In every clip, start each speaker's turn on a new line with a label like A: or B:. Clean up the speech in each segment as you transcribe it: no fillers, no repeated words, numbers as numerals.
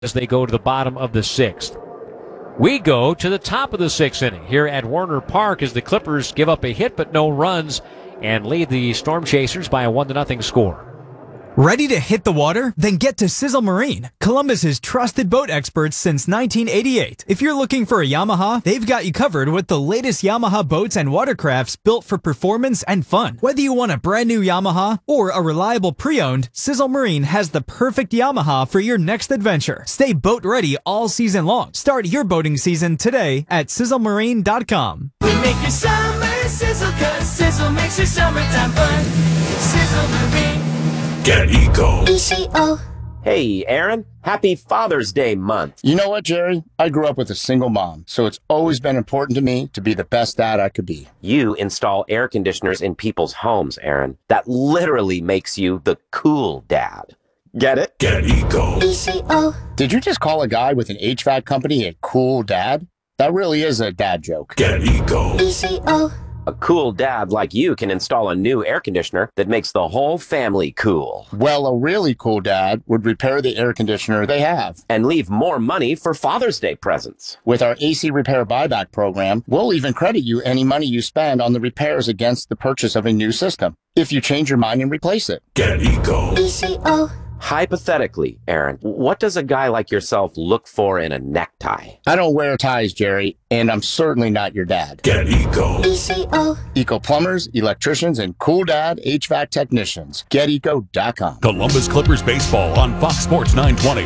A: as they go to the bottom of the sixth. We go to the top of the sixth inning here at Warner Park as the Clippers give up a hit but no runs and lead the Storm Chasers by a 1-0 score.
B: Ready to hit the water? Then get to Sizzle Marine, Columbus's trusted boat experts since 1988. If you're looking for a Yamaha, they've got you covered with the latest Yamaha boats and watercrafts built for performance and fun. Whether you want a brand new Yamaha or a reliable pre-owned, Sizzle Marine has the perfect Yamaha for your next adventure. Stay boat ready all season long. Start your boating season today at sizzlemarine.com.
C: We make your summer sizzle, 'cause Sizzle makes your summertime fun. Sizzle Marine.
D: Get Eco.
C: ECO.
E: Hey, Aaron. Happy Father's Day month.
F: You know what, Jerry? I grew up with a single mom, so it's always been important to me to be the best dad I could be.
E: You install air conditioners in people's homes, Aaron. That literally makes you the cool dad. Get it?
D: Get Eco.
C: ECO.
F: Did you just call a guy with an HVAC company a cool dad? That really is a dad joke.
D: Get Eco.
C: ECO.
E: A cool dad like you can install a new air conditioner that makes the whole family cool.
F: Well, a really cool dad would repair the air conditioner they have.
E: And leave more money for Father's Day presents.
F: With our AC Repair Buyback program, we'll even credit you any money you spend on the repairs against the purchase of a new system, if you change your mind and replace it.
D: Get Eco.
C: ECO.
E: Hypothetically, Aaron, what does a guy like yourself look for in a necktie?
F: I don't wear ties, Jerry, and I'm certainly not your dad.
D: Get Eco.
C: ECO.
F: Eco plumbers, electricians, and cool dad HVAC technicians. GetEco.com.
D: Columbus Clippers baseball on Fox Sports 920.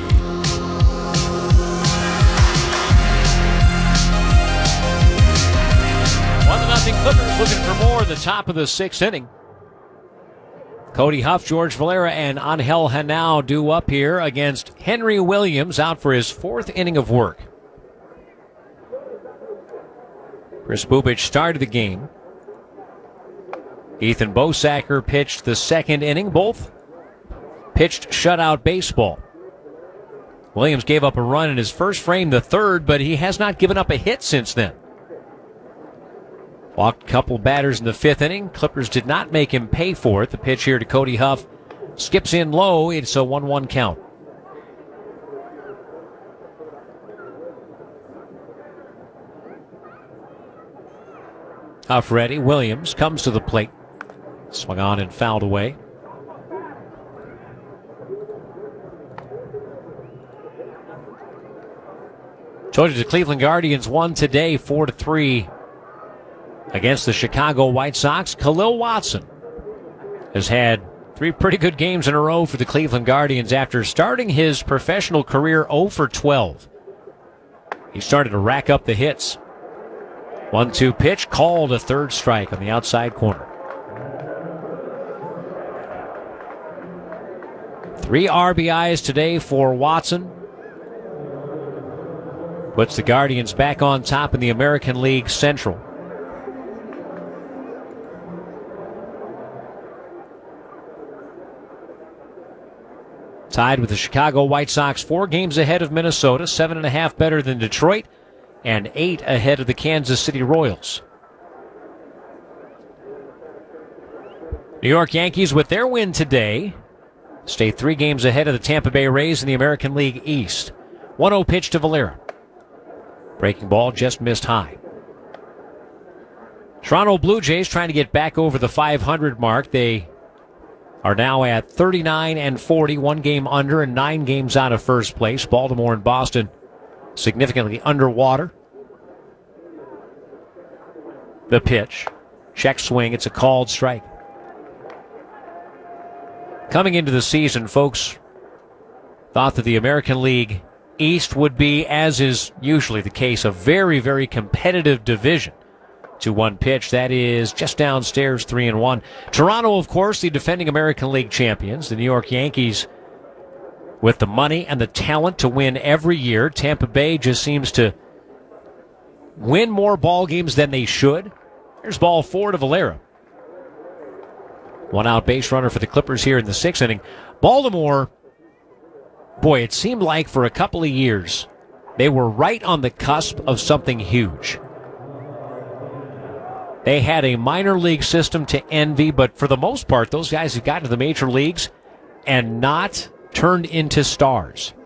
A: Nothing Clippers looking for more in the top of the sixth inning. Cody Huff, George Valera, and Angel Henao due up here against Henry Williams, out for his fourth inning of work. Chris Bubic started the game. Ethan Bosacker pitched the second inning. Both pitched shutout baseball. Williams gave up a run in his first frame, the third, but he has not given up a hit since then. Walked a couple batters in the fifth inning. Clippers did not make him pay for it. The pitch here to Cody Huff skips in low. It's a 1-1 count. Huff ready. Williams comes to the plate. Swung on and fouled away. Told you the Cleveland Guardians won today 4-3. Against the Chicago White Sox. Khalil Watson has had 3 pretty good games in a row for the Cleveland Guardians after starting his professional career 0 for 12. He started to rack up the hits. 1-2 pitch, called a third strike on the outside corner. 3 RBIs today for Watson. Puts the Guardians back on top in the American League Central. Tied with the Chicago White Sox, 4 games ahead of Minnesota, 7.5 better than Detroit, and 8 ahead of the Kansas City Royals. New York Yankees, with their win today, stay 3 games ahead of the Tampa Bay Rays in the American League East. 1-0 pitch to Valera. Breaking ball just missed high. Toronto Blue Jays trying to get back over the 500 mark. They are now at 39-40, 1 game under and 9 games out of first place. Baltimore and Boston significantly underwater. The pitch. Check swing. It's a called strike. Coming into the season, folks thought that the American League East would be, as is usually the case, a very, very competitive division. 2-1 pitch. That is just downstairs, 3-1. Toronto, of course, the defending American League champions. The New York Yankees with the money and the talent to win every year. Tampa Bay just seems to win more ball games than they should. Here's ball 4 to Valera. 1 out base runner for the Clippers here in the 6th inning. Baltimore, boy, it seemed like for a couple of years they were right on the cusp of something huge. They had a minor league system to envy, but for the most part, those guys have gotten to the major leagues and not turned into stars.